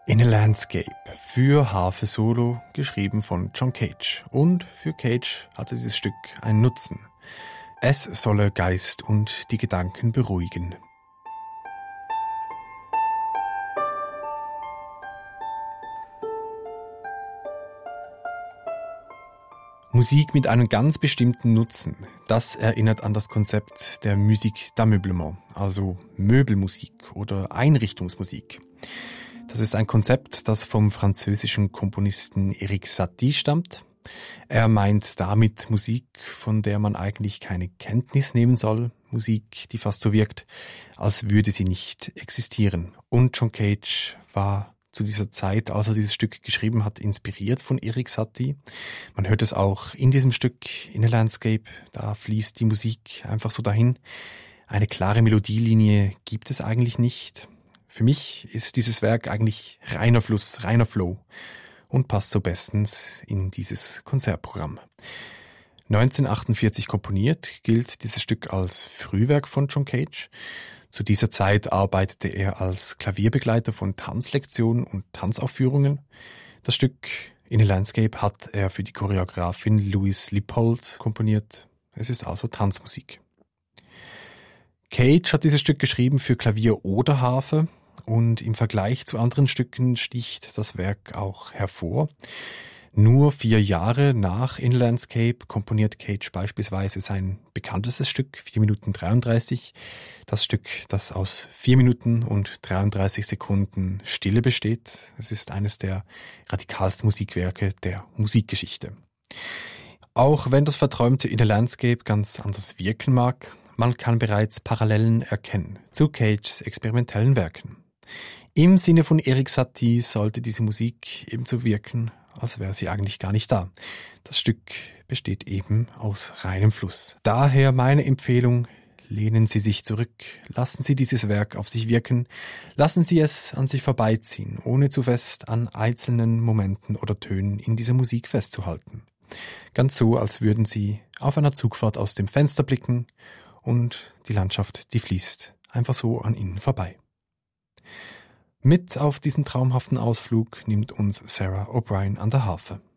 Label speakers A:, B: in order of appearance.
A: In a Landscape für Harfe Solo, geschrieben von John Cage. Und für Cage hatte dieses Stück einen Nutzen. Es solle Geist und die Gedanken beruhigen. Musik mit einem ganz bestimmten Nutzen, das erinnert an das Konzept der Musique d'ameublement, also Möbelmusik oder Einrichtungsmusik. Das ist ein Konzept, das vom französischen Komponisten Erik Satie stammt. Er meint damit Musik, von der man eigentlich keine Kenntnis nehmen soll. Musik, die fast so wirkt, als würde sie nicht existieren. Und John Cage war zu dieser Zeit, als er dieses Stück geschrieben hat, inspiriert von Erik Satie. Man hört es auch in diesem Stück, In a Landscape, da fließt die Musik einfach so dahin. Eine klare Melodielinie gibt es eigentlich nicht. Für mich ist dieses Werk eigentlich reiner Fluss, reiner Flow und passt so bestens in dieses Konzertprogramm. 1948 komponiert, gilt dieses Stück als Frühwerk von John Cage. Zu dieser Zeit arbeitete er als Klavierbegleiter von Tanzlektionen und Tanzaufführungen. Das Stück In a Landscape hat er für die Choreografin Louise Lippold komponiert. Es ist also Tanzmusik. Cage hat dieses Stück geschrieben für Klavier oder Harfe und im Vergleich zu anderen Stücken sticht das Werk auch hervor. Nur 4 Jahre nach In Landscape komponiert Cage beispielsweise sein bekanntestes Stück, 4 Minuten 33. Das Stück, das aus 4 Minuten und 33 Sekunden Stille besteht. Es ist eines der radikalsten Musikwerke der Musikgeschichte. Auch wenn das verträumte In a Landscape ganz anders wirken mag, man kann bereits Parallelen erkennen zu Cages experimentellen Werken. Im Sinne von Erik Satie sollte diese Musik ebenso wirken, als wäre sie eigentlich gar nicht da. Das Stück besteht eben aus reinem Fluss. Daher meine Empfehlung, lehnen Sie sich zurück, lassen Sie dieses Werk auf sich wirken, lassen Sie es an sich vorbeiziehen, ohne zu fest an einzelnen Momenten oder Tönen in dieser Musik festzuhalten. Ganz so, als würden Sie auf einer Zugfahrt aus dem Fenster blicken und die Landschaft, die fließt einfach so an Ihnen vorbei. Mit auf diesen traumhaften Ausflug nimmt uns Sarah O'Brien an der Harfe.